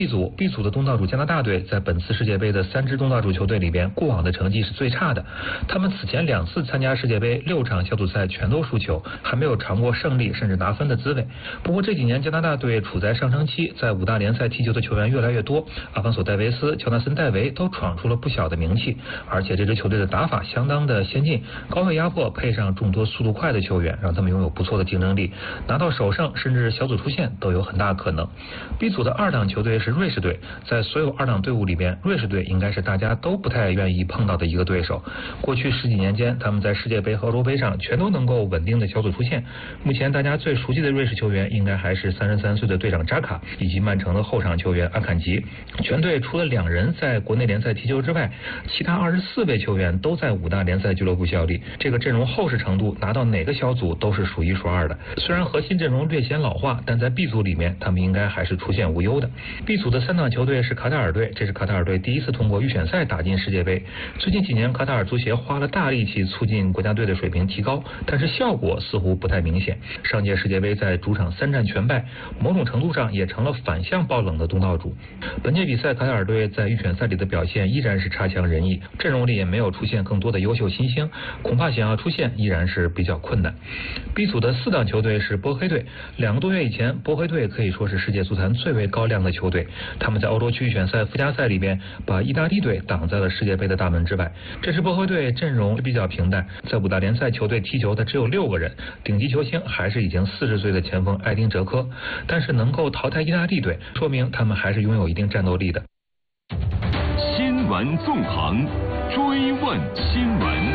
B 组的东道主加拿大队在本次世界杯的3支东道主球队里边，过往的成绩是最差的。他们此前2次参加世界杯6场小组赛全都输球，还没有尝过胜利甚至拿分的滋味。不过这几年加拿大队处在上升期，在5大联赛踢球的球员越来越多，阿方索·戴维斯、乔纳森·戴维都闯出了不小的名气。而且这支球队的打法相当的先进，高位压迫配上众多速度快的球员，让他们拥有不错的竞争力，拿到首胜甚至小组出线都有很大可能。B 组的2档球队是瑞士队，在所有2档队伍里边，瑞士队应该是大家都不太愿意碰到的一个对手。过去10几年间，他们在世界杯和欧洲杯上全都能够稳定的小组出线。目前大家最熟悉的瑞士球员应该还是33岁的队长扎卡以及曼城的后场球员阿坎吉。全队除了2人在国内联赛踢球之外，其他24位球员都在5大联赛俱乐部效力。这个阵容厚实程度，拿到哪个小组都是数1数2的。虽然核心阵容略显老化，但在 B 组里面，他们应该还是出现无忧的。B 组的3档球队是卡塔尔队，这是卡塔尔队第1次通过预选赛打进世界杯。最近几年，卡塔尔足协花了大力气促进国家队的水平提高，但是效果似乎不太明显。上届世界杯在主场3战全败，某种程度上也成了反向爆冷的东道主。本届比赛，卡塔尔队在预选赛里的表现依然是差强人意，阵容里也没有出现更多的优秀新星，恐怕想要出线依然是比较困难。B 组的4档球队是波黑队，2个多月以前，波黑队可以说是世界足坛最为高亮的球队，他们在欧洲区预选赛附加赛里边把意大利队挡在了世界杯的大门之外。这支波黑队阵容比较平淡，在5大联赛球队踢球的只有6个人，顶级球星还是已经40岁的前锋埃丁哲科，但是能够淘汰意大利队，说明他们还是拥有一定战斗力的。 新闻纵横，追问新闻。